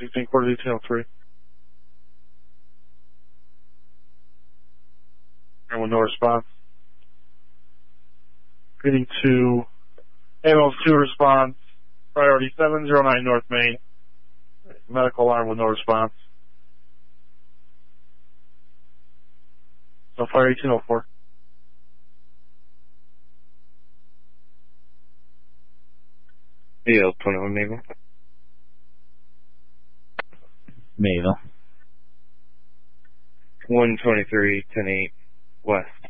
16 quarter detail 3. And with no response. Getting to ambulance 2 response. Priority 709 North Main. Medical alarm with no response. So fire 1804. EL 21 Mayville. Mayville. 123, 10-8, West.